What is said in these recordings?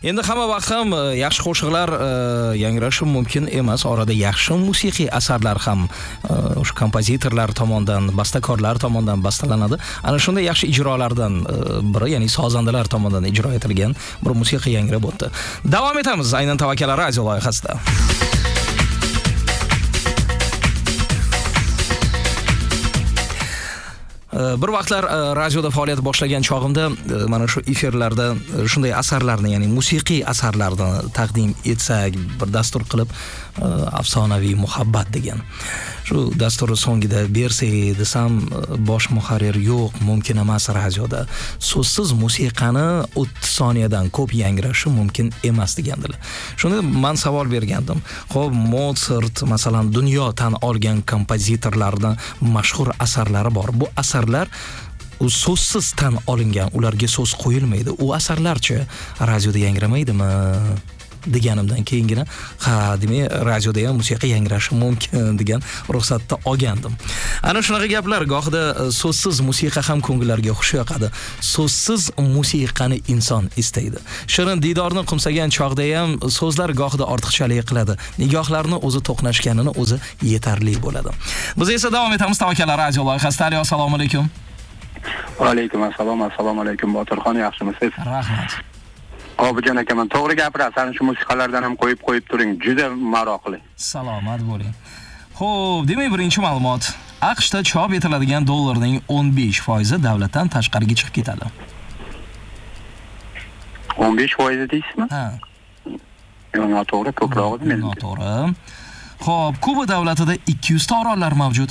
Endi hamma vaqt ham yaxshi qo'shiqlar yangrashi mumkin emas. Orada yaxshi musiqiy asarlar ham o'sha kompozitorlar tomonidan, bastakorlar tomonidan bastalanadi. Ana shunday yaxshi ijrolardan biri, ya'ni sozandalar tomonidan ijro etilgan bir musiqa yangrab o'tdi. Davom etamiz aynan Tavakkal radio loyihasida. Bir vaqtlar radioda faoliyat boshlagan chog'imda mana shu efirlarda shunday asarlarni, ya'ni musiqiy asarlarni taqdim etsak, bir dastur qilib afsonaviy muhabbat degan. Shu dasturning so'ngida bersak desam, bosh muharrir yo'q, mumkin emas radioda. So'zsiz musiqani 30 soniyadan ko'p yangrashi mumkin emas degandilar. Shunda men savol bergandim. Xo'p, Mozart masalan dunyo tan olgan kompozitorlarning mashhur asarlari bor. Bu asarlar so'zsiz tan olingan, ularga so'z qo'yilmaydi. U asarlarchi radioda yangramaydimi? Deganimdan keyingina demak radioda ham musiqa yangrashi mumkin degan ruxsatni olgandim. Ana shunaqa gaplar, gohida so'zsiz musiqa ham ko'ngillarga xush yoqadi. So'zsiz musiqani inson istaydi. Shirin didorni qumsagan chog'da ham so'zlar gohida ortiqchalik qiladi. Nigohlarni o'zi to'qnashganini o'zi yetarli bo'ladi. Biz esa davom etamiz Tavakkal radio loyihasida. Assalomu alaykum. Va alaykum assalom. Assalomu alaykum Botirxon, yaxshimisiz? Rahmat. Obijon aka, men to'g'ri gapirasiz. Ana shu musiqalardan ham qo'yib turing. Juda maroqli. Salomat bo'ling. Xo'p, demak birinchi ma'lumot. AQShda chop etiladigan dollarning 15% davlatdan tashqariga chiqib ketadi. 15% deysizmi? Ha. Yo'q, noto'g'ri, ko'proq edi men. Noto'g'ri. Xo'p, Kuba davlatida 200 ta orollar mavjud.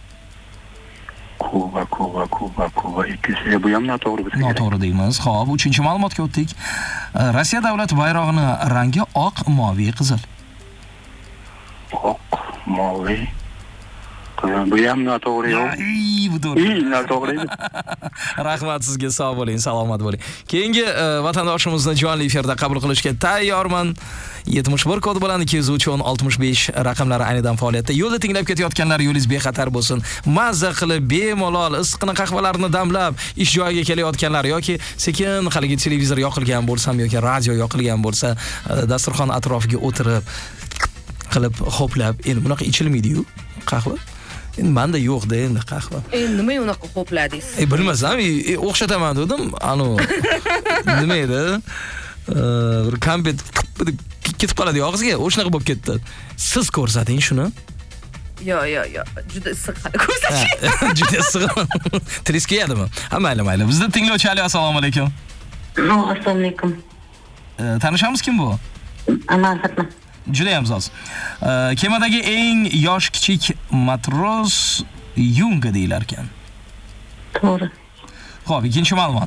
Kuba 200. Bu ham noto'g'ri bo'lsa kerak. Noto'g'ri deymiz. Xo'p, 3-ma'lumotga o'tdik. Rossiya davlat bayrog'ining rangi oq, moviy, qizil. Oq, moviy. Bu ham noto'g'ri yo'q. Bu to'g'ri. Noto'g'ri. Rahmat sizga, sog' bo'ling, salomat bo'ling. Keyingi vatandoshimizni jonli efirda qabul qilishga tayyorman. 71 kod bilan 203-65 raqamlari aynidan faoliyatda. Yo'lda tinglab ketayotganlar yo'lingiz bexatar bo'lsin. Mazza qilib, bemalol issiqni qahvalarni damlab ish joyiga kelayotganlar yoki sekin haligi televizor yoqilgan bo'lsam yoki radio yoqilgan bo'lsa, dasturxon atrofiga o'tirib qilib ho'plab, endi bunaqa ichilmaydi-yu qahva. Endi menda yo'q-da endi qahva. Endi nima unaqa ho'pladingiz? Bilmasam, o'xshataman dedim. Nima edi? Bir kompet ketib qoladi og'izga, o'shnaqa bo'lib ketdi. Siz ko'rsating shuni. Yo'q, juda issiq ko'rsating. Juda issiq. Triska yadimi? Ha, mayli. Bizda tinglovchi Ali, assalomu alaykum. Assalomu alaykum. Tanishamiz, kim bu? Amal Fatma. Juda ham zoz. Kemadagi eng yosh kichik matros Yunga deyilar ekan. To'g'ri. Xo'p, ikkinchi ma'lumot.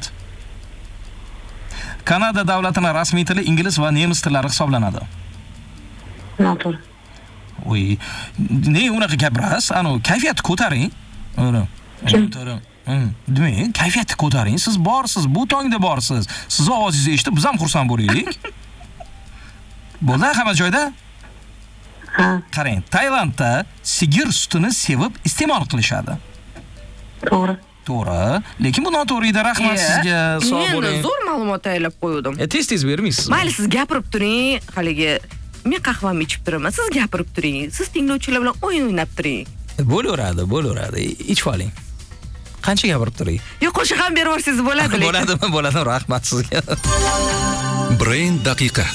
Kanada davlatining rasmiy tili ingliz va nemis tillari hisoblanadi. Noto'g'ri. Voy, ne unaqa gapirasiz? Kayfiyatni ko'taring. Ko'taring. Demak, kayfiyatni ko'taring. Siz borsiz, bu tongda borsiz. Siz ovozingizni eshitib, biz ham xursand bo'laylik. Bo'ldi, hamma joyda? Ha. Qarang, Tailandda sigir sutini sevib iste'mol qilishadi. To'g'ri. To'g'ri, lekin bu noto'g'ri edi. Rahmat sizga, sog' bo'ling. Men zo'r ma'lumot tayyorlab qo'ydim. Tez bermaysiz. Mayli, siz gapirib turing. Haligi men qahvamni ichib turaman. Siz gapirib turing. Siz tinglovchilar bilan o'yin o'ynab turing. Bo'laveradi. Ichib oling. Qancha gapirib turing? Yo'q, qo'shiq ham berib yuborsangiz bo'ladi. Bo'ladi. Rahmat sizga. Brain daqiqa.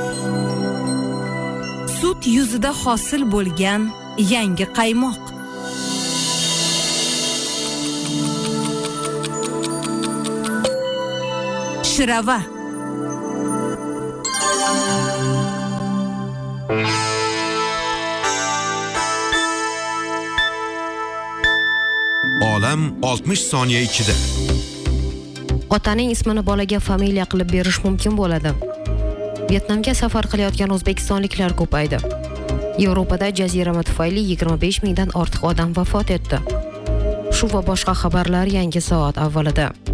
Sut yuzida hosil bo'lgan yangi qaymoq. Shirava. Olam 60 soniya ichida. Otaning ismini bolaga familiya qilib berish mumkin bo'ladi. Vyetnamga safar qilayotgan o'zbekistonliklar ko'paydi. Yevropada jazirama tufayli 25 mingdan ortiq odam vafot etdi. Shu va boshqa xabarlar yangi soat avvalida.